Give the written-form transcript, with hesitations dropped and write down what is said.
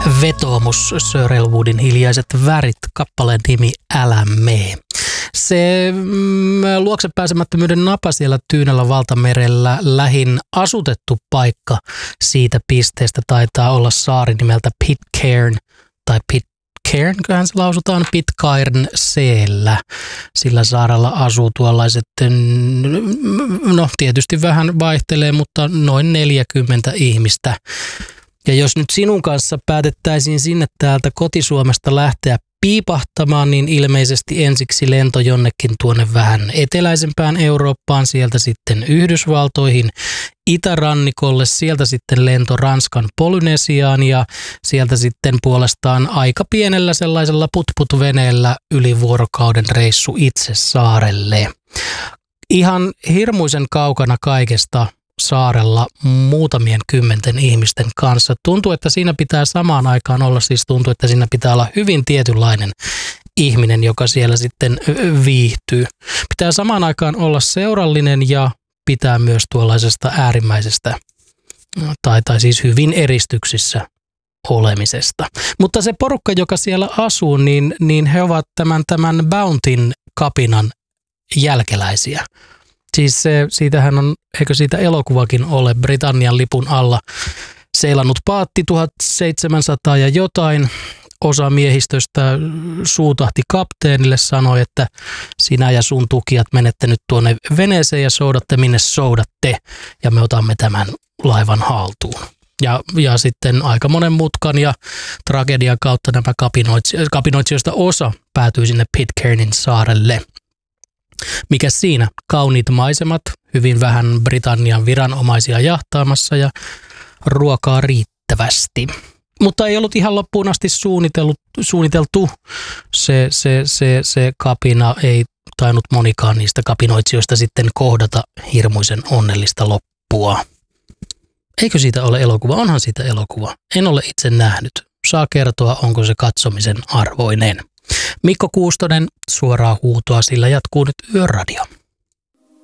Vetoomus, Sir Elwoodin Hiljaiset värit, kappaleen nimi Älä mee. Se luokse pääsemättömyyden napa siellä Tyynellä valtamerellä lähin asutettu paikka siitä pisteestä taitaa olla saari nimeltä Pitcairn tai Pitcairnköhän se lausutaan, Pitcairnseellä. Sillä saarella asuu tuollaiset, no tietysti vähän vaihtelee, mutta noin 40 ihmistä. Ja jos nyt sinun kanssa päätettäisiin sinne täältä kotisuomesta lähteä piipahtamaan, niin ilmeisesti ensiksi lento jonnekin tuonne vähän eteläisempään Eurooppaan, sieltä sitten Yhdysvaltoihin, itärannikolle, sieltä sitten lento Ranskan Polynesiaan ja sieltä sitten puolestaan aika pienellä sellaisella putput-veneellä yli vuorokauden reissu itse saarelle. Ihan hirmuisen kaukana kaikesta saarella muutamien kymmenten ihmisten kanssa. Tuntuu, että siinä pitää samaan aikaan olla, että siinä pitää olla hyvin tietynlainen ihminen, joka siellä sitten viihtyy. Pitää samaan aikaan olla seurallinen ja pitää myös tuollaisesta äärimmäisestä tai siis hyvin eristyksissä olemisesta. Mutta se porukka, joka siellä asuu, niin he ovat tämän Bountyn kapinan jälkeläisiä. Siis siitähän on, eikö siitä elokuvakin ole, Britannian lipun alla seilannut paatti 1700 ja jotain. Osa miehistöstä suutahti kapteenille, sanoi, että sinä ja sun tukijat menette nyt tuonne veneeseen ja soudatte minne soudatte ja me otamme tämän laivan haltuun. Ja sitten aika monen mutkan ja tragedian kautta nämä kapinoitsijoista osa päätyi sinne Pitcairnin saarelle. Mikä siinä? Kauniit maisemat, hyvin vähän Britannian viranomaisia jahtaamassa ja ruokaa riittävästi. Mutta ei ollut ihan loppuun asti suunniteltu. Se kapina ei tainnut monikaan niistä kapinoitsijoista sitten kohdata hirmuisen onnellista loppua. Eikö siitä ole elokuva? Onhan siitä elokuva. En ole itse nähnyt. Saa kertoa, onko se katsomisen arvoinen. Mikko Kuustonen, suoraa huutoa, sillä jatkuu nyt Yöradio.